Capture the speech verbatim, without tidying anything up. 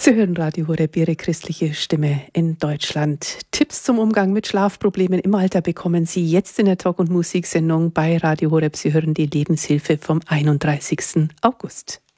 Sie hören Radio Horeb, Ihre christliche Stimme in Deutschland. Tipps zum Umgang mit Schlafproblemen im Alter bekommen Sie jetzt in der Talk- und Musiksendung bei Radio Horeb. Sie hören die Lebenshilfe vom einunddreißigsten August.